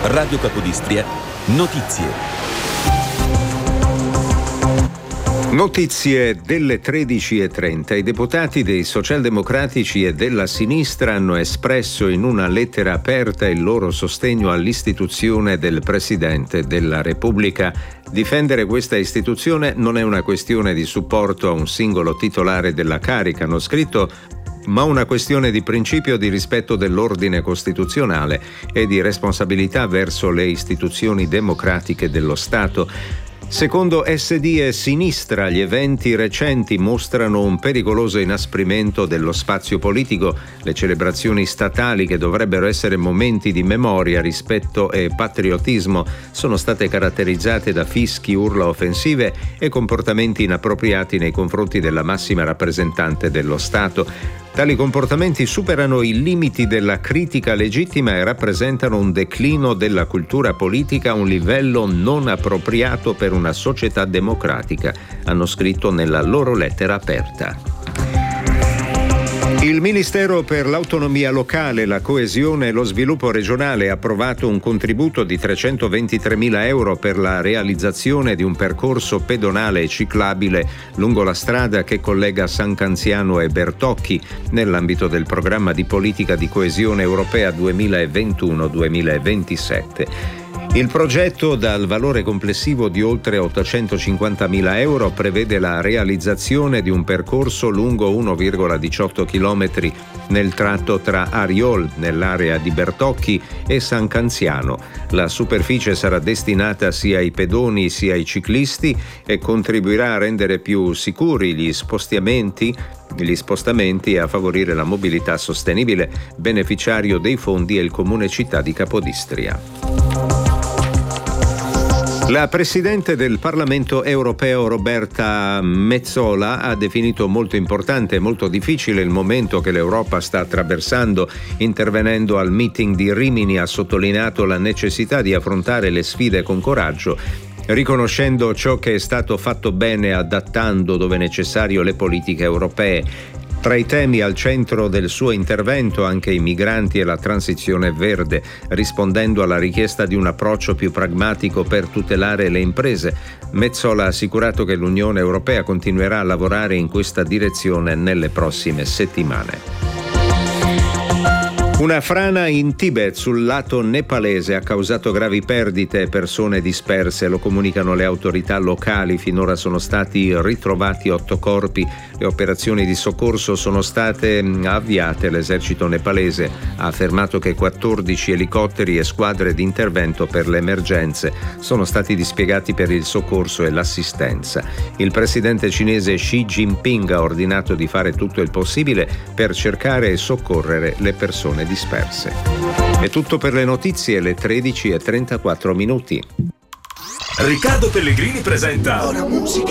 Radio Capodistria, notizie. Notizie delle 13:30. I deputati dei socialdemocratici e della sinistra hanno espresso in una lettera aperta il loro sostegno all'istituzione del Presidente della Repubblica. Difendere questa istituzione non è una questione di supporto a un singolo titolare della carica, hanno scritto, ma una questione di principio di rispetto dell'ordine costituzionale e di responsabilità verso le istituzioni democratiche dello Stato. Secondo SD e Sinistra, gli eventi recenti mostrano un pericoloso inasprimento dello spazio politico. Le celebrazioni statali, che dovrebbero essere momenti di memoria, rispetto e patriottismo, sono state caratterizzate da fischi, urla offensive e comportamenti inappropriati nei confronti della massima rappresentante dello Stato. Tali comportamenti superano i limiti della critica legittima e rappresentano un declino della cultura politica a un livello non appropriato per una società democratica, hanno scritto nella loro lettera aperta. Il Ministero per l'autonomia locale, la coesione e lo sviluppo regionale ha approvato un contributo di 323.000 euro per la realizzazione di un percorso pedonale e ciclabile lungo la strada che collega San Canziano e Bertocchi nell'ambito del programma di politica di coesione europea 2021-2027. Il progetto, dal valore complessivo di oltre 850.000 euro, prevede la realizzazione di un percorso lungo 1,18 km nel tratto tra Ariol, nell'area di Bertocchi, e San Canziano. La superficie sarà destinata sia ai pedoni sia ai ciclisti e contribuirà a rendere più sicuri gli spostamenti e a favorire la mobilità sostenibile. Beneficiario dei fondi è il Comune Città di Capodistria. La Presidente del Parlamento europeo Roberta Metsola ha definito molto importante e molto difficile il momento che l'Europa sta attraversando. Intervenendo al meeting di Rimini, ha sottolineato la necessità di affrontare le sfide con coraggio, riconoscendo ciò che è stato fatto bene e adattando dove necessario le politiche europee. Tra i temi al centro del suo intervento anche i migranti e la transizione verde, rispondendo alla richiesta di un approccio più pragmatico per tutelare le imprese. Metsola ha assicurato che l'Unione Europea continuerà a lavorare in questa direzione nelle prossime settimane. Una frana in Tibet sul lato nepalese ha causato gravi perdite e persone disperse, lo comunicano le autorità locali. Finora sono stati ritrovati 8 corpi. Le operazioni di soccorso sono state avviate. L'esercito nepalese ha affermato che 14 elicotteri e squadre di intervento per le emergenze sono stati dispiegati per il soccorso e l'assistenza. Il presidente cinese Xi Jinping ha ordinato di fare tutto il possibile per cercare e soccorrere le persone disperse. È tutto per le notizie, le 13:34. Riccardo Pellegrini presenta Ora Musica.